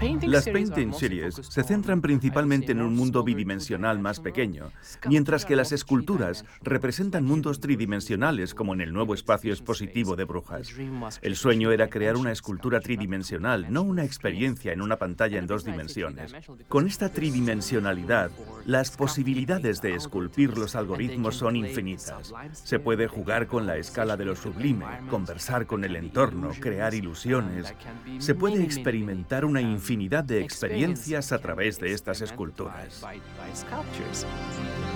Las Painting Series se centran principalmente en un mundo bidimensional más pequeño, mientras que las esculturas representan mundos tridimensionales como en el nuevo espacio expositivo de Brujas. El sueño era crear una escultura tridimensional, no una experiencia en una pantalla en 2 dimensiones. Con esta tridimensionalidad, las posibilidades de esculpir los algoritmos son infinitas. Se puede jugar con la escala de lo sublime, conversar con el entorno, crear ilusiones. Se puede experimentar una infinidad de experiencias a través de estas esculturas.